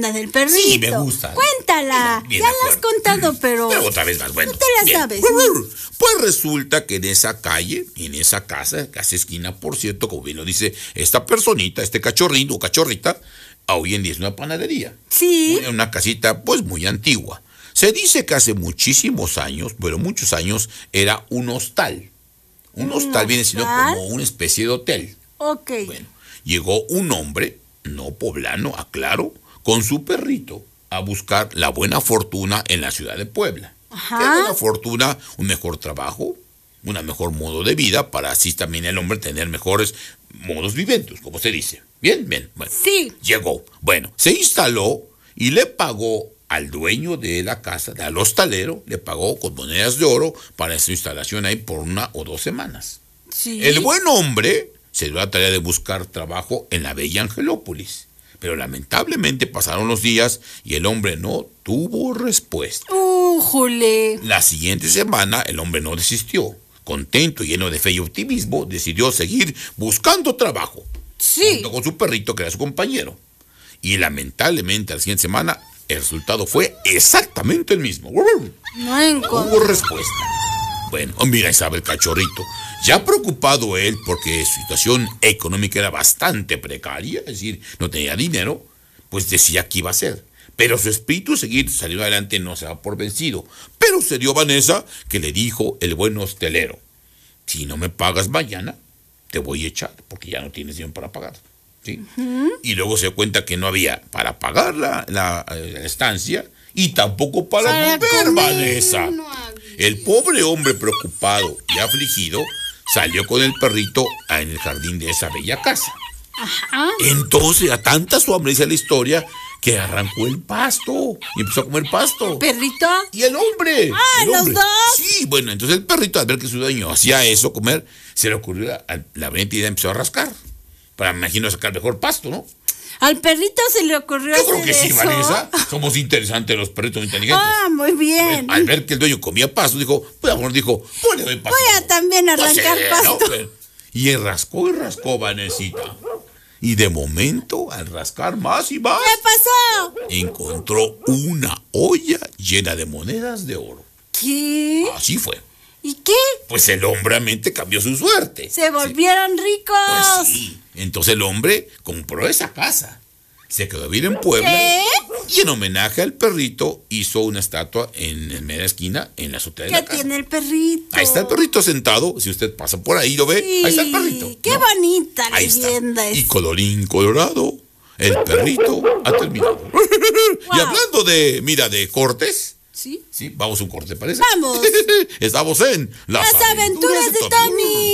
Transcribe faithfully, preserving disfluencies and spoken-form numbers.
leyenda del perrito. Sí, me gusta. Cuéntala. Bien, bien ya de la has acuerdo. contado, pero... Pero otra vez más, bueno. No te la bien. sabes. Pues resulta que en esa calle, en esa casa, casi esquina, por cierto, como bien lo dice esta personita, este cachorrito o cachorrita, hoy en día es una panadería. Sí. Una, una casita, pues, muy antigua. Se dice que hace muchísimos años, pero muchos años, era un hostal. Un, ¿Un hostal viene siendo hostal? como una especie de hotel. Ok. Bueno, llegó un hombre, no poblano, aclaro, con su perrito a buscar la buena fortuna en la ciudad de Puebla. Ajá. ¿Qué buena fortuna? Un mejor trabajo, un mejor modo de vida, para así también el hombre tener mejores modos viventos, como se dice. Bien, bien. Bueno, Sí. llegó. Bueno, se instaló y le pagó al dueño de la casa, al hostalero, le pagó con monedas de oro para su instalación ahí por una o dos semanas. Sí. El buen hombre se dio la tarea de buscar trabajo en la bella Angelópolis, pero lamentablemente pasaron los días y el hombre no tuvo respuesta. ¡Újule! La siguiente semana el hombre no desistió. Contento y lleno de fe y optimismo, decidió seguir buscando trabajo. Sí. Junto con su perrito, que era su compañero. Y lamentablemente la siguiente semana el resultado fue exactamente el mismo. No encontró. No hubo respuesta. Bueno, mira, ahí sabe el cachorrito. Ya preocupado él porque su situación económica era bastante precaria, es decir, no tenía dinero, pues decía que iba a hacer. Pero su espíritu seguir salió adelante, no se da por vencido. Pero se dio Vanessa que le dijo el buen hostelero: si no me pagas mañana, te voy a echar, porque ya no tienes dinero para pagar. ¿Sí? Uh-huh. Y luego se dio cuenta que no había para pagar la, la, la estancia y tampoco para, para comer, comer, Vanessa. No el pobre hombre, preocupado y afligido, salió con el perrito en el jardín de esa bella casa. Ajá. Entonces, a tanta su hambre, dice la historia, que arrancó el pasto y empezó a comer pasto. ¿El perrito? Y el hombre. ¡Ah, el hombre. los dos! Sí, bueno, entonces el perrito, al ver que su dueño hacía eso, comer, se le ocurrió la, la brillante idea, empezó a rascar. Para, me imagino, sacar mejor pasto, ¿no? Al perrito se le ocurrió Yo hacer creo que sí, eso. Vanessa. Somos interesantes los perritos inteligentes. Ah, muy bien. Al ver que el dueño comía pasto, dijo, pues amor, dijo, pues le doy pasto. Voy a también arrancar pues, pasto. ¿no? Y rascó y rascó, Vanesita. Y de momento, al rascar más y más, ¿qué pasó? Encontró una olla llena de monedas de oro. ¿Qué? Así fue. ¿Y qué? Pues el hombre mente cambió su suerte. Se volvieron ¿sí? ricos. Pues sí. Entonces el hombre compró esa casa. Se quedó a vivir en Puebla. ¿Qué? Y en homenaje al perrito hizo una estatua en, en media esquina en la azotea de la ¿Qué casa. tiene el perrito? Ahí está el perrito sentado. Si usted pasa por ahí, lo ve. Sí, ahí está el perrito. Qué ¿no? bonita Ahí leyenda está. es. Y colorín colorado, el perrito ha terminado. Wow. Y hablando de, mira, de cortes. ¿Sí? Sí, vamos a un corte, ¿parece? Vamos. Estamos en Las, Las aventuras, aventuras de, de Tommy.